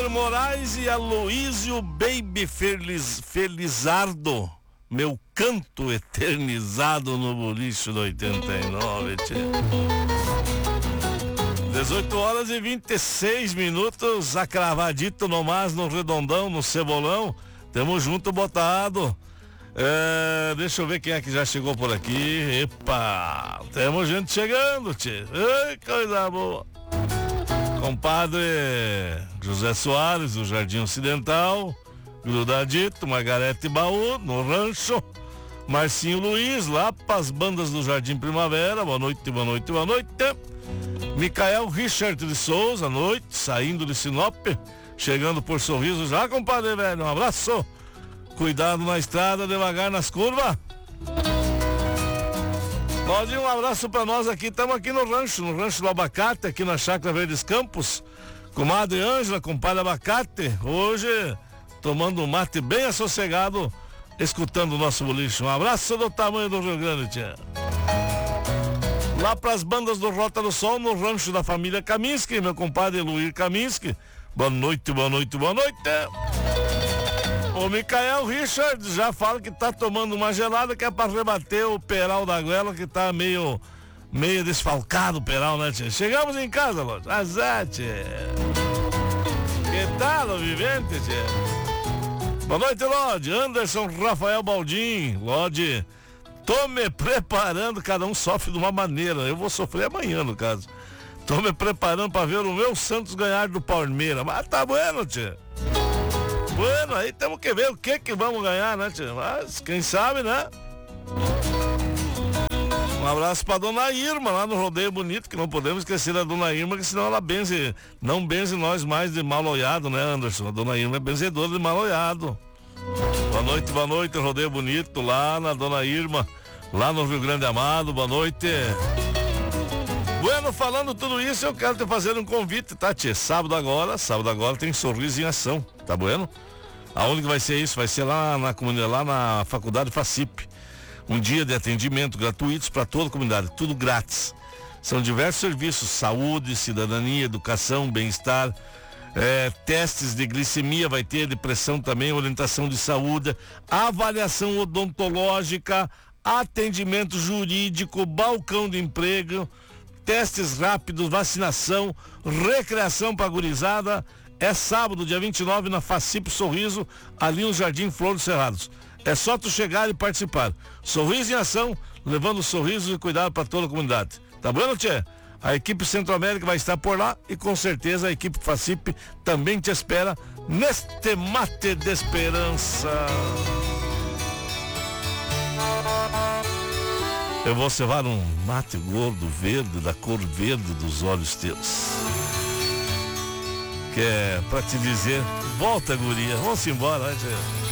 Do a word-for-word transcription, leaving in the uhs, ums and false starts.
Kleber Moraes e Aloísio Baby Feliz, Felizardo. Meu canto eternizado no boliche do oitenta e nove, tchê. dezoito horas e vinte e seis minutos, acravadito nomás no redondão, no cebolão. Tamo junto, botado. É, deixa eu ver quem é que já chegou por aqui. Epa, temos gente chegando, tchê. Ei, coisa boa. Compadre José Soares, do Jardim Ocidental. Grudadito, Margarete Baú, no rancho. Marcinho Luiz, lá pras bandas do Jardim Primavera. Boa noite, boa noite, boa noite. Micael Richard de Souza, noite, saindo de Sinop, chegando por Sorriso já, compadre velho. Um abraço. Cuidado na estrada, devagar nas curvas. Claudinho, um abraço pra nós aqui. Estamos aqui no rancho, no rancho do Abacate, aqui na Chácara Verdes Campos. Comadre Ângela, compadre Abacate. Hoje, tomando um mate bem assossegado, escutando o nosso boliche. Um abraço do tamanho do Rio Grande, tia. Lá pras bandas do Rota do Sol, no rancho da família Kaminski, meu compadre Luir Kaminski. Boa noite, boa noite, boa noite. O Micael Richard já fala que tá tomando uma gelada que é pra rebater o peral da goela, que tá meio, meio desfalcado o peral, né, tia? Chegamos em casa, Lodi. Azate. Que tal, vivente, tia? Boa noite, Lodi. Anderson Rafael Baldim. Lodi, tô me preparando, cada um sofre de uma maneira. Eu vou sofrer amanhã, no caso. Tô me preparando pra ver o meu Santos ganhar do Palmeiras. Mas tá bueno, tia. Bueno, aí temos que ver o que que vamos ganhar, né, tia? Mas quem sabe, né? Um abraço pra dona Irma, lá no Rodeio Bonito, que não podemos esquecer da dona Irma, que senão ela benze, não benze nós mais de mal-olhado, né, Anderson? A dona Irma é benzedora de mal-olhado. Boa noite, boa noite, Rodeio Bonito, lá na dona Irma, lá no Rio Grande Amado, boa noite. Bueno, falando tudo isso, eu quero te fazer um convite, tá, tia? Sábado agora, sábado agora tem Sorriso em Ação, tá bueno? Aonde que vai ser isso? Vai ser lá na comunidade, lá na Faculdade Facip. Um dia de atendimento gratuitos para toda a comunidade, tudo grátis. São diversos serviços, saúde, cidadania, educação, bem-estar, é, testes de glicemia, vai ter depressão também, orientação de saúde, avaliação odontológica, atendimento jurídico, balcão de emprego, testes rápidos, vacinação, recreação pra gurizada. É sábado, dia vinte e nove, na Facip Sorriso, ali no Jardim Flor dos Cerrados. É só tu chegar e participar. Sorriso em Ação, levando sorriso e cuidado para toda a comunidade. Tá bom, tchê? A equipe Centro-América vai estar por lá e com certeza a equipe Facip também te espera neste mate de esperança. Eu vou cevar um mate gordo verde, da cor verde dos olhos teus. Que é pra te dizer, volta, guria, vamos embora, né, tia?